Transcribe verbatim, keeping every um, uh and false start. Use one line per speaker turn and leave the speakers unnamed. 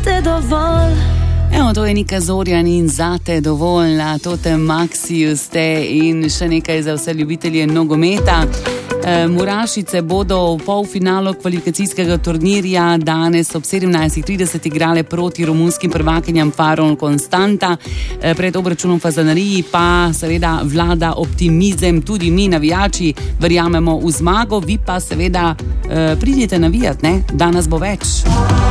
zate dovolj.
Evo, to je Nika Zorjan in Zate dovolj, na Totem Maxiju ste in še nekaj za vse ljubitelje nogometa. E, Murašice bodo v polfinalu kvalifikacijskega turnirja danes ob sedemnajst trideset igrale proti romunskim prvakinjam Farol Konstanta. E, pred obračunom Fazaneriji pa seveda vlada optimizem, tudi mi navijači verjamemo v zmago, vi pa seveda e, pridite navijat, ne? Danes bo več.